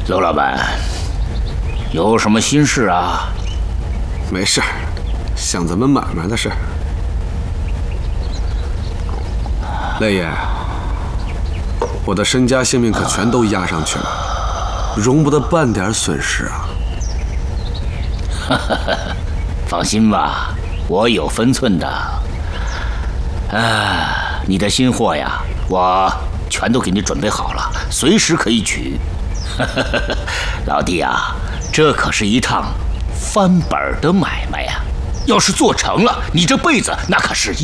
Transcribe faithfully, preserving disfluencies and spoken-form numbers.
娄老板，有什么心事啊？ 没事儿，想咱们买卖的事儿。雷爷，我的身家性命可全都押上去了，容不得半点损失啊！ 放心吧，我有分寸的。啊，你的新货呀，我全都给你准备好了，随时可以取。老弟啊，这可是一趟翻本的买卖呀！要是做成了，你这辈子那可是